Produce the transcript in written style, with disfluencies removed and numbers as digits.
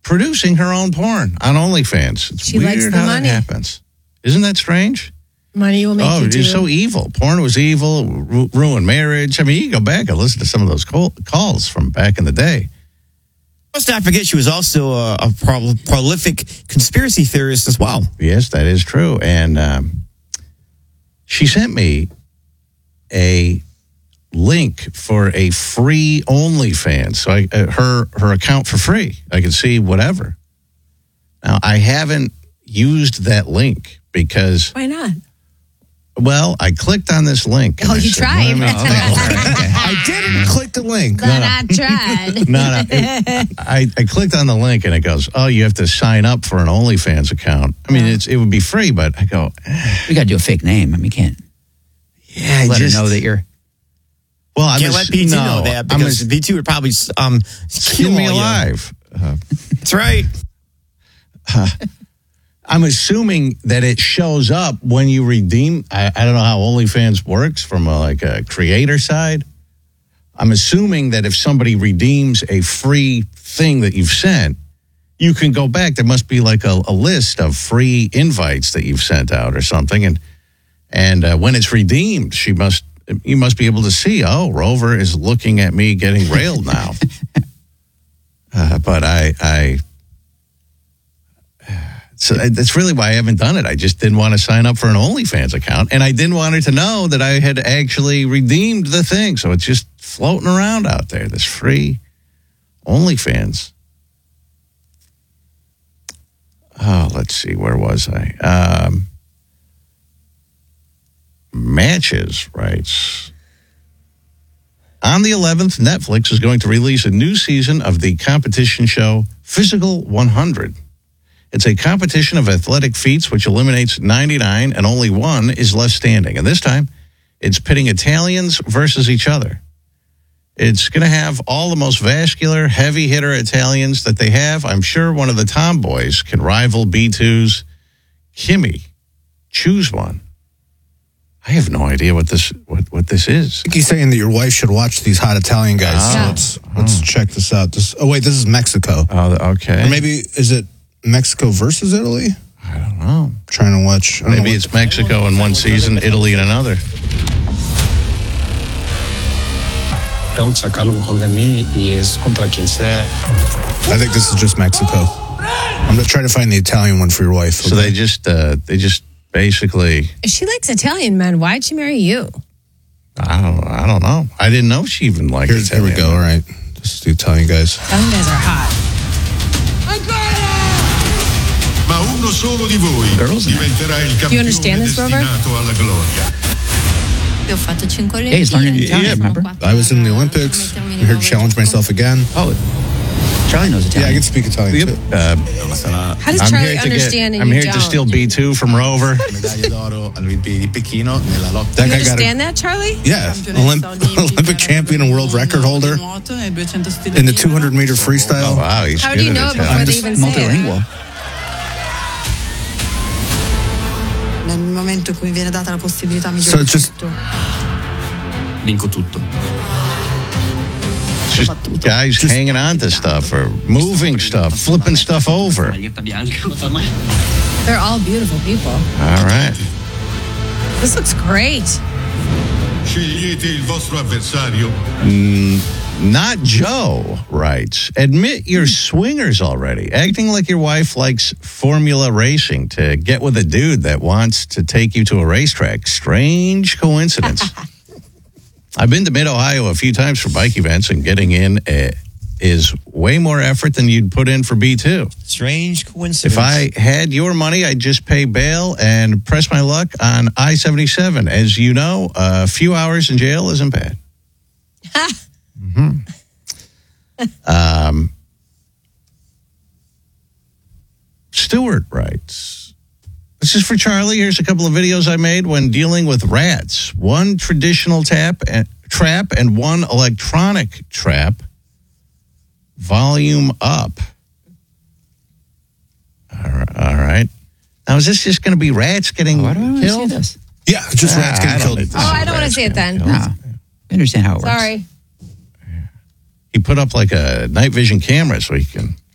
producing her own porn on OnlyFans. It's She weird likes the how money. that happens. Isn't that strange? Money will make you do. It's so evil. Porn was evil, ruined marriage. I mean, you can go back and listen to some of those calls from back in the day. Let's not forget she was also a prolific conspiracy theorist as well. Yes, that is true. And she sent me a link for a free OnlyFans. So her account for free. I can see whatever. Now, I haven't used that link because... Why not? Well, I clicked on this link. Oh, you tried. I didn't click the link. But I tried. No. I clicked on the link and it goes, oh, you have to sign up for an OnlyFans account. I mean, it would be free, but I go, We got to do a fake name. I mean, you can't let her know that you're... Well, I Can't let B2 know that because B2 would probably skin me alive. That's right. I'm assuming that it shows up when you redeem. I don't know how OnlyFans works from a creator side. I'm assuming that if somebody redeems a free thing that you've sent, you can go back. There must be like a list of free invites that you've sent out or something. And when it's redeemed, you must be able to see, oh, Rover is looking at me getting railed now. But so that's really why I haven't done it. I just didn't want to sign up for an OnlyFans account, and I didn't want her to know that I had actually redeemed the thing. So it's just floating around out there, this free OnlyFans. Oh, let's see, where was I? Matches writes, on the 11th, Netflix is going to release a new season of the competition show Physical 100. It's a competition of athletic feats which eliminates 99 and only one is left standing. And this time, it's pitting Italians versus each other. It's going to have all the most vascular, heavy hitter Italians that they have. I'm sure one of the tomboys can rival B2's Kimmy. Choose one. I have no idea what this is. I think he's saying that your wife should watch these hot Italian guys. So let's check this out. This is Mexico. Oh, okay. Or maybe, is it Mexico versus Italy? I don't know. I'm trying to watch. Maybe it's Mexico in one season, Italy in another. Don't sacarlo mejor de mí y es contra quien sea. I think this is just Mexico. I'm going to try to find the Italian one for your wife. So they just basically... If she likes Italian men, why'd she marry you? I don't know. I didn't know she even liked Italian. Here we go. All right. This is the Italian guys. Italian guys are hot. Ma uno solo di voi diventerà il campione destinato alla gloria. Ho fatto 5 Yeah, he's learning Italian, remember? I was in the Olympics. I'm here to challenge myself again. Oh, Charlie knows Italian. Yeah, I can speak Italian too. How does Charlie understand and I'm you here don't? to steal B2 from Rover. That You guy got understand that, Charlie? Yeah, Olympic champion and world record holder in the 200-meter freestyle. Oh, wow, he's How good do you at know it Italian. before they even say Multilingual. Nel momento in cui mi viene data la possibilità mi So it's just Vinco tutto. It's just guys hanging on to stuff or moving stuff, flipping stuff over. They're all beautiful people. All right. This looks great. Scegliete il vostro avversario. Not Joe writes, admit you're swingers already, acting like your wife likes formula racing to get with a dude that wants to take you to a racetrack. Strange coincidence. I've been to Mid-Ohio a few times for bike events, and getting in is way more effort than you'd put in for B2. Strange coincidence. If I had your money, I'd just pay bail and press my luck on I-77. As you know, a few hours in jail isn't bad. Stewart writes, this is for Charlie. Here's a couple of videos I made when dealing with rats. One traditional trap and one electronic trap. Volume up. All right. Now, is this just going to be rats getting Why do I want to see killed? this? yeah, just rats getting killed. I don't want to see it then. No. I understand how it works. Sorry. He put up like a night vision camera so he can